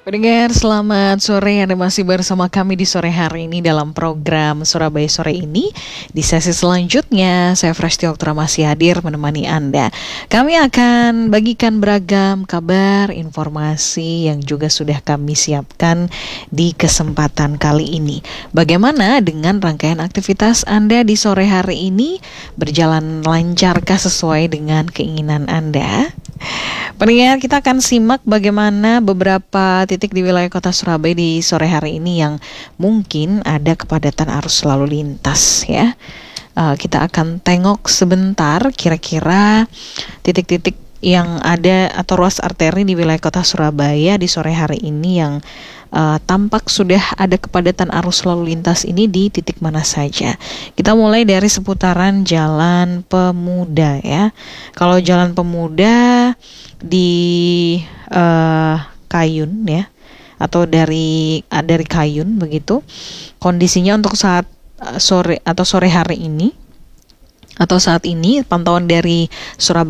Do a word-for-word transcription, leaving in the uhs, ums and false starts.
Pendengar, selamat sore. Anda masih bersama kami di sore hari ini dalam program Surabaya Sore ini. Di sesi selanjutnya, saya Fresti Oktora masih hadir menemani Anda. Kami akan bagikan beragam kabar, informasi yang juga sudah kami siapkan di kesempatan kali ini. Bagaimana dengan rangkaian aktivitas Anda di sore hari ini? Berjalan lancarkah sesuai dengan keinginan Anda? Pendengar, kita akan simak bagaimana beberapa titik di wilayah kota Surabaya di sore hari ini yang mungkin ada kepadatan arus lalu lintas ya. Uh, kita akan tengok sebentar kira-kira titik-titik yang ada atau ruas arteri di wilayah kota Surabaya di sore hari ini yang uh, tampak sudah ada kepadatan arus lalu lintas ini di titik mana saja. Kita mulai dari seputaran Jalan Pemuda ya. Kalau Jalan Pemuda di uh, Kayun ya, atau dari uh, dari Kayun begitu. Kondisinya untuk saat uh, sore atau sore hari ini atau saat ini pantauan dari Surabaya